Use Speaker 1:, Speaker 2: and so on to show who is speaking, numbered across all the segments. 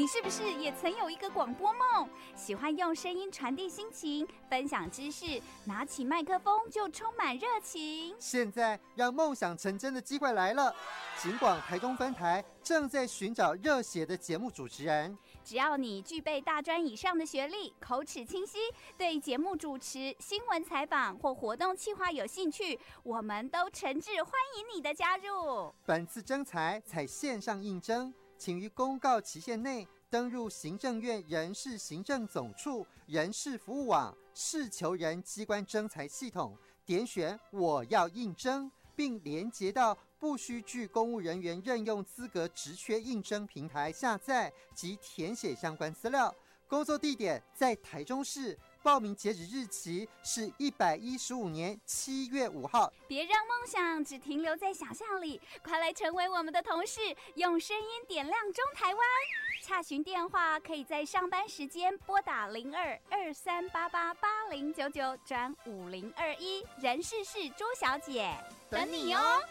Speaker 1: 你是不是也曾有一个广播梦？喜欢用声音传递心情，分享知识，拿起麦克风就充满热情。
Speaker 2: 现在让梦想成真的机会来了，警广台中分台正在寻找热血的节目主持人。
Speaker 1: 只要你具备大专以上的学历，口齿清晰，对节目主持、新闻采访或活动企划有兴趣，我们都诚挚欢迎你的加入。
Speaker 2: 本次征才采线上应征，请于公告期限内登入行政院人事行政总处人事服务网事求人机关征才系统，点选我要应征，并连结到不需具公务人员任用资格职缺应征平台下载及填写相关资料。工作地点在台中市，报名截止日期是115年7月5号。
Speaker 1: 别让梦想只停留在想象里，快来成为我们的同事，用声音点亮中台湾。洽询电话可以在上班时间拨打02-2388-8099转5021，人事是朱小姐，等你哦。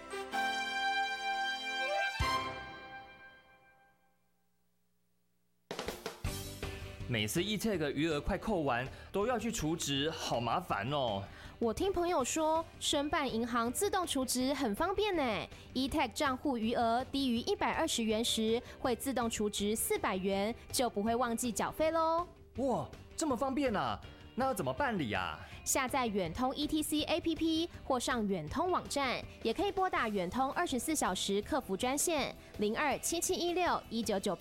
Speaker 3: 每次 eTag 余额快扣完，都要去储值，好麻烦哦。
Speaker 4: 我听朋友说，申办银行自动储值很方便呢。eTag 账户余额低于120元时，会自动储值400元，就不会忘记缴费喽。
Speaker 3: 哇，这么方便啊！那要怎么办理啊？
Speaker 4: 下载远通 ETC APP 或上远通网站，也可以拨打远通24小时客服专线0277161998